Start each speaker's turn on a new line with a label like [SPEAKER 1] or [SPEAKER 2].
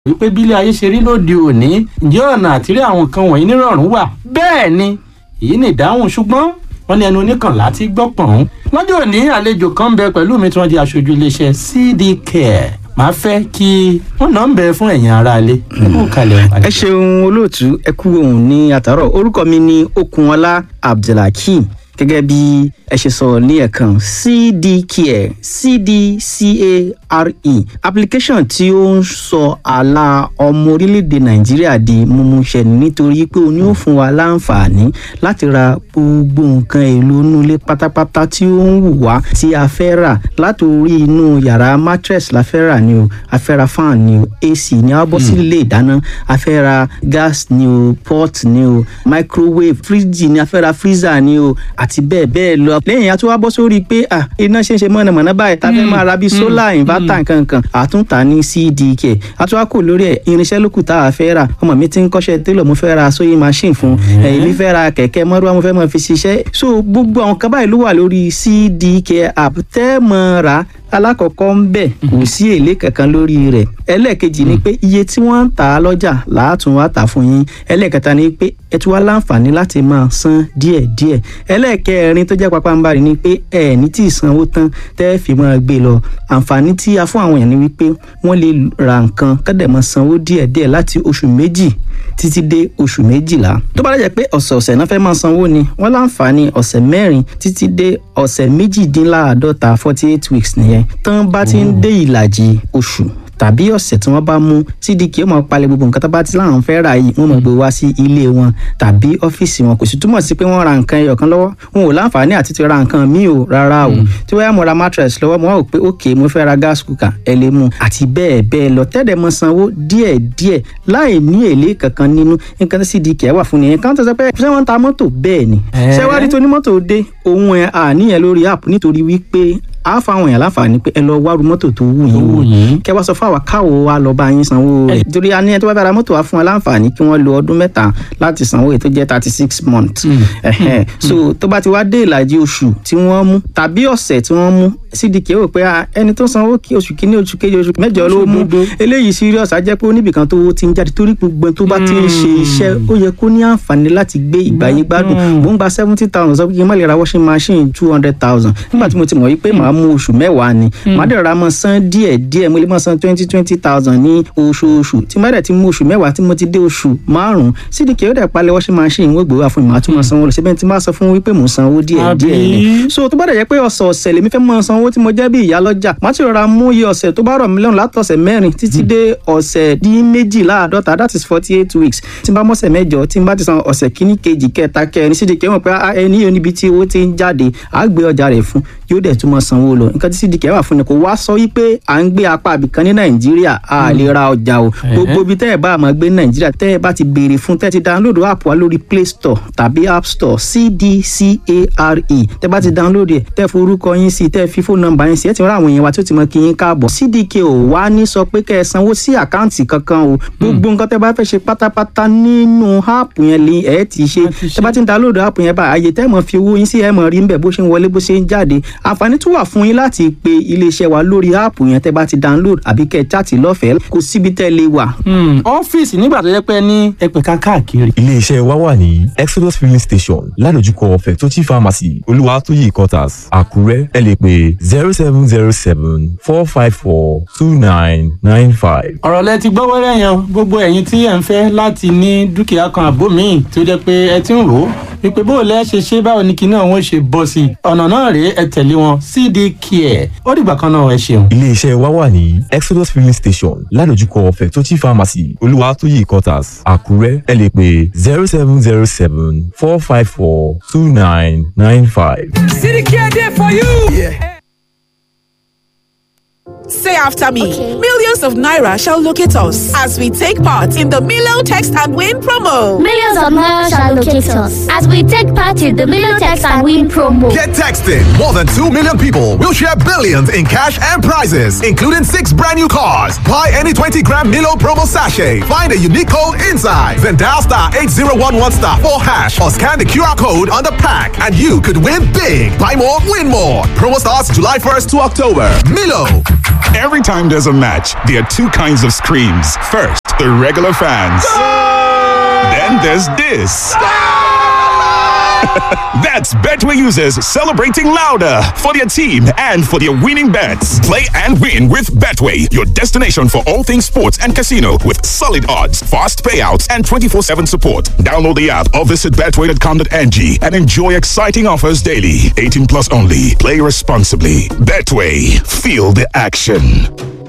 [SPEAKER 1] wípé bílé ayé ṣe rí lóde òní ǹjẹ́ ọ̀nà àtìrí àwọn kan wọ̀nyí nírọ̀rùn wà bẹ́ẹ̀ ni èyí ni ìdáhùn ṣùgbọ́n wọ́n ní ẹnu oníkànlá ti gbọ́ pọ̀n. lọ́jọ́ òní àlejò kan ń bẹ pẹ̀lú mi tí wọ́n di aṣojú iléeṣẹ́ CD Care màá fẹ́ kí wọ́n náà ń bẹ fún ẹ̀yin aráalé.
[SPEAKER 2] ẹ ṣeun olóòtú ẹ kú ohùn ní àtàárọ̀ orúkọ mi ni Okunọlá Abdulhakeem gẹ́gẹ́ bí ẹ ṣe sọ ní ẹ̀kan CD Care CDCARE application tí ó ń sọ àlà ọmọ orílẹ̀-èdè Nàìjíríà di mímúṣẹ nítorí pé ó ní ó fún wa láǹfààní láti ra gbogbo nǹkan èlò inú ilé pátápátá tí ó ń wù wá tí a fẹ́ rà látòrí inú yàrá mattress la fẹ́ rà ni o a fẹ́ ra fan ni o AC ni a bọ́ sí ilé ìdáná a fẹ́ ra gas ni o pot ni o microwave fridge ni a fẹ́ ra freezer ni o àti bẹ́ẹ̀ bẹ́ẹ̀ lọ. lẹ́yìn àti wá bọ́ sórí pé iná ṣe ń ṣe mọ̀nàmọ́ná báyìí tá a fẹ́ máa ra bíi solar inverter nkankan àtúntà ní CD Care àti wá kò lórí ẹ̀ irinṣẹ́ lókù tá a fẹ́ rà ọmọ mi ti ń kọ́ṣẹ́ télọ̀ mo fẹ́ ra sewing machine fún èmi fẹ́ ra kẹ̀kẹ́ mọ́rúwá mo fẹ́ máa fi ṣiṣẹ́ so gbogbo àwọn kan báyìí ló wà lórí CD Care app tẹ́ mọ́ ra alákọ̀ọ́kọ́ ń bẹ̀ kò sí èlé kankan lórí rẹ̀ ẹlẹ́ẹ̀kejì ni pé iye tí wọ́n ń tà á lọ́jà làátún wá tà fún yín ẹlẹ́ẹ̀kẹta ni pé ẹ tún wá láǹfààní láti máa san díẹ̀díẹ̀ ẹlẹ́ẹ̀kẹrin tó jẹ́ pápánbarì ni pé ẹ ní tí ì sanwó tán tẹ́ fi máa gbé lọ àǹfààní tí a fún àwọn èèyàn ni wípé wọ́n lè ra nǹkan kọ́dẹ̀ máa sanwó díẹ̀díẹ̀ láti oṣù méjì títí dé oṣù méjìlá tó bá dẹ̀ jẹ́ pé ọ̀sẹ̀ọ̀sẹ̀ náà fẹ́ máa sanwó ni wọ́n láǹfààní ọ̀sẹ̀ mẹ́rin títí dé ọ̀sẹ̀ méjìdínláàádọ́ta 48 weeks nìyẹn tán bá ti ń dé ìlàjì oṣù tàbí ọ̀sẹ̀ tí wọ́n bá mú CD Care máa palẹ̀ gbogbo nǹkan tó bá ti láwọn fẹ́ rà yìí wọ́n máa gbé wá sí ilé wọn tàbí ọ́fíìsì wọn kò sì túmọ̀ sí pé wọ́n ra nǹkan ẹyọ kan lọ́wọ́ wọn ò láǹfààní àti ti ra nǹkan míì o rárá o tí wọ́n yá mo ra mattress lọ́wọ́ mo wá wò pé ok mo fẹ́ ra gas cooker ẹ lè mú àti bẹ́ẹ̀ bẹ́ẹ̀ lọ tẹ́lẹ̀ mọ sanwó díẹ̀díẹ̀ láì ní èlé kankan nínú nǹkan tí CD Care wà fún nìyẹn kan tó sọ pé ṣé wọ́n ń ta mọ́tò bẹ́ẹ̀ ni ṣé wá rí tó ní mọ́tò dé òun ẹ̀ àníyàn lórí app nítorí wípé a fa àwọn èèyàn láǹfààní pé ẹ lọ wárú mọ́tò tó wù yín wò kẹ wá sọ fún àwa káwo wa lọ bá yín sanwó rẹ̀ torí a ní ẹ tó bá fẹ́ ra mọ́tò wa fún wa láǹfààní kí wọ́n lo ọdún mẹ́ta láti sanwó èyí tó jẹ́ 36 months so tó bá ti wá dé ìlàjì oṣù tí wọ́n mú tàbí ọ̀sẹ̀ tí wọ́n mú CD Care wò pé ẹni tó sanwó kí oṣù kìíní oṣù kejì oṣù mẹ́jọ ló mú eléyìí serious á jẹ́ pé oníbìkan tó ti ń jáde torí gbogbo tó bá ti ń ṣe iṣẹ́ ó yẹ kó ní àǹfààní láti gbé ìgbáyé gbádùn mò ń gba 70,000 sọ pé kí n má lè ra washing machine 200,000 nígbà tí mo ti mọ̀ wípé màá mú oṣù mẹ́wàá ni màá dẹ̀ ra mọ́ san díẹ̀díẹ̀ mo lè mọ́ san 20,000 ní oṣooṣù tí má dẹ̀ ti mú oṣù mẹ́wàá tí mo ti dé oṣù márùn-ún CD Care ó dẹ̀ palẹ̀ washing machine wọ́n gbé wá fún mi màá tún mọ́ sanwó lọ síbẹ̀ tí má sọ fún wípé mò ń sanwó díẹ̀díẹ̀ ni so tó bá dẹ̀ jẹ́ pé ọ̀sọ̀ọ̀sẹ̀ lèmi fẹ́ mọ́ sanwó tí mo jẹ́ bí ìyá lọ́jà má ti rọra mú iye ọ̀sẹ̀ tó bá rọ̀ mí lọ́rùn látọ̀sẹ̀ mẹ́rin títí dé ọ̀sẹ̀ dín méjìláàádọ́ta that is 48 weeks tí n bá mọ́sẹ̀ mẹ́jọ tí n bá ti san ọ̀sẹ̀ kíní kejì kẹta kẹrin CD Care mọ̀ pé ẹni yóò níbi tí owó ti ń jáde àá gbé ọjà rẹ̀ fún yóò dẹ̀ tún mọ́ sanwó lọ nǹkan tí CD Care wà fún ni kò wá sọ wípé à ń gbé apá àbìkan ní Nàìjíríà a lè ra ọjà o gbogbo ibi tẹ́ ẹ bá máa gbé ní Nàìjíríà tẹ́ ẹ bá ti béèrè fún tẹ́ ẹ ti download app wa lórí Play Store tàbí App Store CDCARE tẹ́ bá ti download ẹ̀ tẹ́ forúkọ yín sí tẹ́ fi phone number yín sí ẹ ti rán àwọn èèyàn wa tí ó ti mọ kí yín káàbọ̀ CD Care ò wá ní sọ pé kẹ́ ẹ sanwó sí àkáǹtì kankan o gbogbo nǹkan tẹ́ bá fẹ́ ṣe pátápátá nínú app yẹn lè ẹ ti ṣe tẹ́ bá ti download app yẹn bá àyè tẹ́ mọ̀ fi owó yín sí ẹ mọ̀ rí ń bẹ̀ bó ṣe ń wọlé bó ṣe ń jáde àǹfààní tún wà fún yín láti pe iléeṣẹ́ wa lórí áàpù yẹn tẹ́ bá ti download àbí kẹ́ ẹ chaàtì lọ́fẹ̀ẹ́ kò síbi tẹ́ lè wà.
[SPEAKER 1] ọ́fíìsì nígbà tó yẹ pé ní ẹ̀pẹ̀ka káàkiri.
[SPEAKER 3] iléeṣẹ́ wa wà ní Exodus filling station ládojúkọ Fẹ̀tọ́chì pharmacy Olúwatóyè quarters Àkúrẹ́ ẹ lè pè 07074542995.
[SPEAKER 1] ọ̀rọ̀ lẹ ti gbọ́ wẹ́rẹ́ yẹn gbogbo ẹ̀yin tí ẹ̀ ń fẹ́ láti ní dúkìá kan àbó míì tó jẹ́ pé ẹ ti ń rò ó wípé bó lẹ́ ṣe ṣe báwo ni kinní àwọn ṣe bọ́ sí ọ̀nà náà rèé ẹ tẹ̀lé wọn CD Care ó dìgbà kan náà ẹ ṣeun.
[SPEAKER 3] iléeṣẹ́ wa wà ní Exodus filling station ládojúkọ Fẹ̀tọ́chì pharmacy Olúwatóyè quarters Àkúrẹ́ ẹ lè pè 07074542995.
[SPEAKER 4] CD Care there for you. Yeah. Say after me.
[SPEAKER 5] Okay.
[SPEAKER 4] Millions of Naira shall locate us as we take part in the Milo Text and Win promo.
[SPEAKER 5] Millions of Naira shall locate us as we take part in the Milo Text and Win promo.
[SPEAKER 6] Get texting. More than 2 million people will share billions in cash and prizes, including 6 brand new cars. Buy any 20-gram Milo promo sachet. Find a unique code inside. Then dial star 8011 star 4 hash or scan the QR code on the pack and you could win big. Buy more, win more. Promo starts July 1st to October. Milo.
[SPEAKER 7] Every time there's a match, there are two kinds of screams. First, the regular fans. Then there's this. That's Betway users celebrating louder for their team and for their winning bets. Play and win with Betway, your destination for all things sports and casino with solid odds, fast payouts, and 24/7 support. Download the app or visit betway.com.ng and enjoy exciting offers daily. 18 plus only. Play responsibly. Betway. Feel the action.